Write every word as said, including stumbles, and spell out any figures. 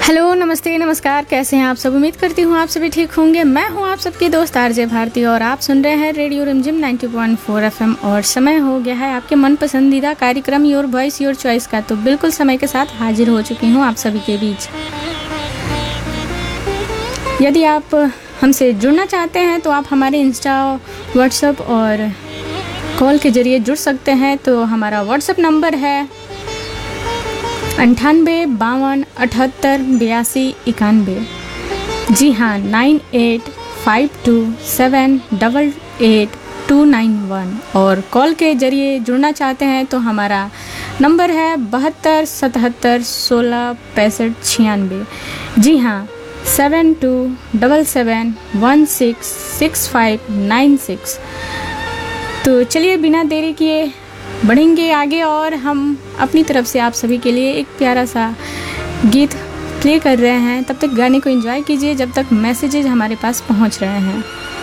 Hello, नमस्ते, नमस्कार। कैसे हैं आप सब? उम्मीद करती हूँ आप सभी ठीक होंगे। मैं हूँ आप सबकी दोस्त आरजे भारती और आप सुन रहे हैं रेडियो रिमझिम नब्बे पॉइंट चार एफएम और समय हो गया है आपके मन पसंदीदा कार्यक्रम योर वॉइस योर चॉइस का। तो बिल्कुल समय के साथ हाजिर हो चुकी हूँ आप सभी के बीच। यदि आप हमसे जुड़ना चाहते हैं तो आप हमारे इंस्टा, व्हाट्सएप और कॉल के जरिए जुड़ सकते हैं। तो हमारा व्हाट्सएप नंबर है अंठानवे बावन अठहत्तर बयासी इक्यानवे। जी हाँ, nine eight five to seven double eight to nine one. और कॉल के जरिए जुड़ना चाहते हैं तो हमारा नंबर है बहत्तर सतहत्तर सोलह पैंसठ छियानवे। जी हाँ, seven to double seven one six six five nine six. तो चलिए बिना देरी किए बढ़ेंगे आगे और हम अपनी तरफ से आप सभी के लिए एक प्यारा सा गीत प्ले कर रहे हैं। तब तक गाने को एंजॉय कीजिए जब तक मैसेजेज हमारे पास पहुंच रहे हैं।